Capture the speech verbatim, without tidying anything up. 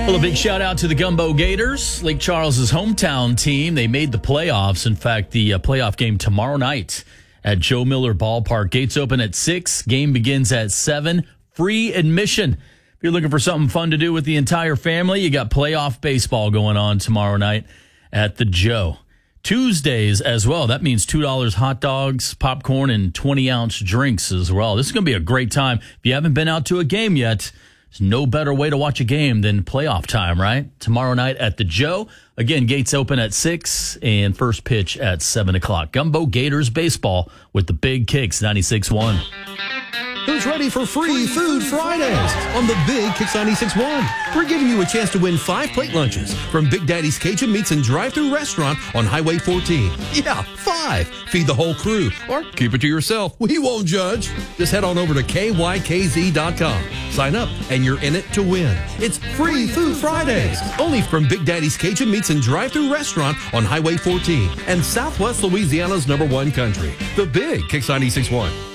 Well, a big shout out to the Gumbo Gators, Lake Charles's hometown team. They made the playoffs. In fact, the uh, playoff game tomorrow night at Joe Miller Ballpark. Gates open at six. Game begins at seven. Free admission. If you're looking for something fun to do with the entire family, you got playoff baseball going on tomorrow night at the Joe. Tuesdays as well. That means two dollars hot dogs, popcorn, and twenty-ounce drinks as well. This is going to be a great time. If you haven't been out to a game yet, there's no better way to watch a game than playoff time, right? Tomorrow night at the Joe. Again, gates open at six and first pitch at seven o'clock. Gumbo Gators baseball with the Big Kicks ninety-six point one. Who's ready for free Food Fridays on the Big Kicks ninety-six point one? We're giving you a chance to win five plate lunches from Big Daddy's Cajun Meats and Drive-Thru Restaurant on Highway fourteen. Yeah, five. Feed the whole crew or keep it to yourself. We won't judge. Just head on over to K Y K Z dot com. Sign up and you're in it to win. It's Free Food Fridays only from Big Daddy's Cajun Meats and Drive-Thru Restaurant on Highway fourteen and Southwest Louisiana's number one country. The Big Kicks ninety-six point one.